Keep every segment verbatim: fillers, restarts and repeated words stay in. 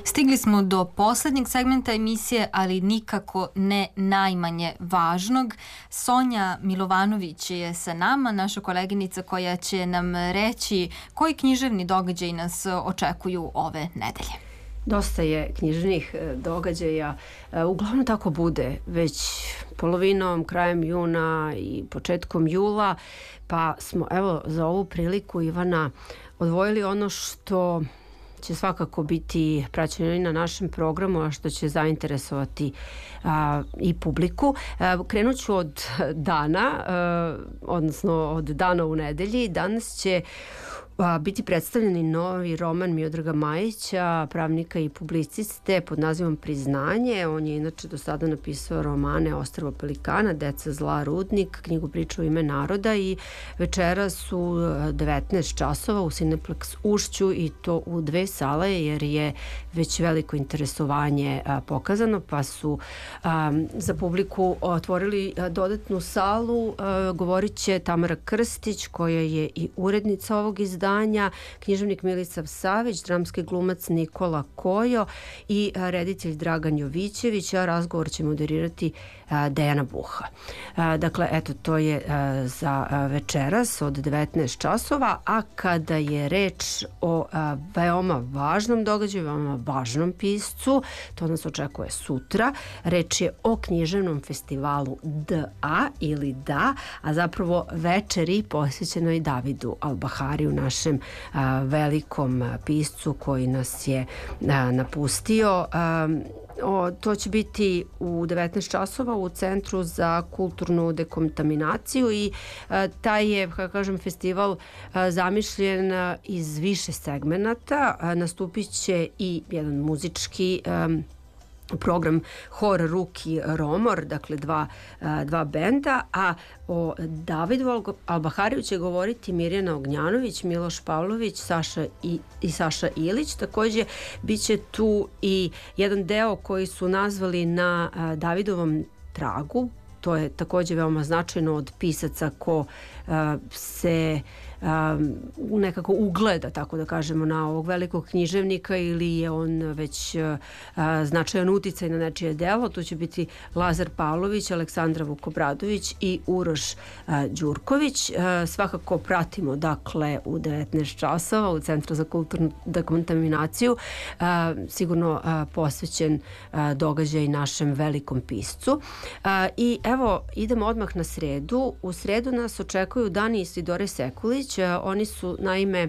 Stigli smo do poslednjeg segmenta emisije, ali nikako ne najmanje važnog. Sonja Milovanović je sa nama, naša koleginica koja će nam reći koji književni događaj nas očekuju ove nedelje. Dosta je književnih događaja, uglavnom tako bude, već polovinom, krajem juna i početkom jula, pa smo evo za ovu priliku, Ivana, odvojili ono što će svakako biti praćeno i na našem programu, a što će zainteresovati a, i publiku. A, krenut ću od dana, a, odnosno od dana u nedelji. Danas će a, biti predstavljeni novi roman Miodraga Majića, pravnika i publiciste, pod nazivom Priznanje. On je inače do sada napisao romane Ostrvo pelikana, Deca zla, Rudnik, knjigu Priča u ime naroda, i večeras u devetnaest časova u Cineplex Ušću, i to u dve sale, jer je već veliko interesovanje a, pokazano, pa su a, za publiku otvorili a, dodatnu salu. A, govorit će Tamara Krstić, koja je i urednica ovog izdanja, književnik Milica Savić, dramski glumac Nikola Kojo i a, reditelj Dragan Jovićević, a razgovor će moderirati a, Dejana Buha. A, dakle, eto, to je a, za a, večeras od devetnaest časova, a kada je reč o a, veoma važnom događaju, veoma važnom piscu, to nas očekuje sutra. Reč je o književnom festivalu D A ili Da, a zapravo večeri posvećenoj Davidu Albahariju, našem a, velikom a, piscu koji nas je a, napustio. A, O, to će biti u devetnaest časova u Centru za kulturnu dekontaminaciju, i a, taj je, kako kažem, festival a, zamišljen a, iz više segmenata. A, nastupit će i jedan muzički a, program Hor Ruki Romor, dakle dva, dva benda, a o Davidu Albahariju će govoriti Mirjana Ognjanović, Miloš Pavlović, Saša i, i Saša Ilić. Takođe biće tu i jedan deo koji su nazvali na a, Davidovom tragu. To je takođe veoma značajno od pisaca ko a, se Um, nekako ugleda, tako da kažemo, na ovog velikog književnika, ili je on već uh, značajan uticaj na nečije delo. Tu će biti Lazar Pavlović, Aleksandra Vukobradović i Uroš uh, Đurković. Uh, svakako pratimo, dakle, u devetnaest časova u Centru za kulturnu dekontaminaciju, uh, sigurno uh, posvećen uh, događaj našem velikom piscu. Uh, I evo, idemo odmah na sredu. U sredu nas očekuju Dani Isidore Sekulić. Oni su, naime,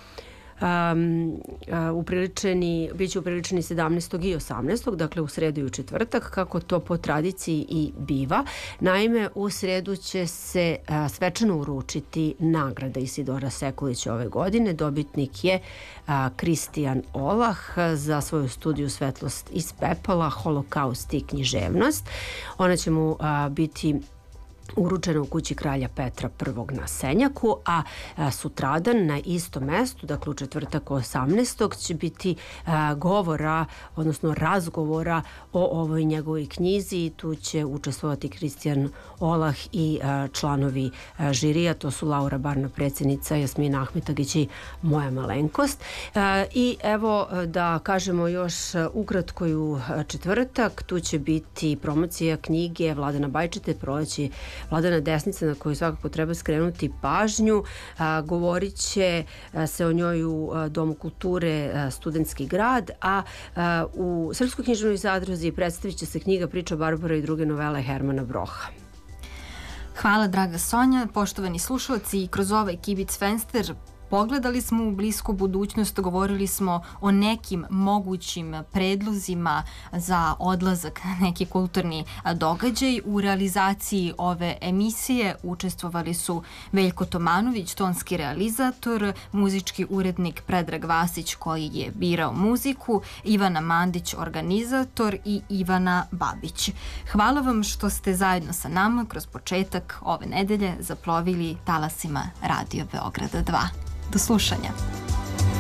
um, uh, upriličeni, bit će upriličeni sedamnaestog i osamnaestog, dakle u sredu i u četvrtak, kako to po tradiciji i biva. Naime, u sredu će se uh, svečano uručiti nagrada Isidora Sekulića ove godine. Dobitnik je uh, Kristijan Olah za svoju studiju Svetlost iz pepela, holokaust i književnost. Ona će mu uh, biti uručena u kući kralja Petra prvog na Senjaku, a, a sutradan na istom mestu, dakle u četvrtak osamnaestog će biti a, govora, odnosno razgovora o ovoj njegovoj knjizi, i tu će učestvovati Kristijan Olah i a, članovi a, žirija. To su Laura Barna, predsjednica, Jasmina Ahmetagić i moja malenkost. A, I evo da kažemo još ukratko, u četvrtak tu će biti promocija knjige Vladana Bajčete Proleći Vladana Desnica, na koju svakako treba skrenuti pažnju. A, govorit će a, se o njoj u a, Domu kulture a, Studentski grad, a, a u Srpskoj književnoj zadruzi predstavit će se knjiga Priča Barbara i druge novele Hermana Broha. Hvala, draga Sonja. Poštovani slušalci, kroz ovaj Kibic Fenster pogledali smo u blisku budućnost, govorili smo o nekim mogućim predlozima za odlazak na neki kulturni događaj. U realizaciji ove emisije učestvovali su Veljko Tomanović, tonski realizator, muzički urednik Predrag Vasić koji je birao muziku, Ivana Mandić, organizator, i Ivana Babić. Hvala vam što ste zajedno sa nama kroz početak ove nedelje zaplovili talasima Radio Beograda dva. Do slušanja.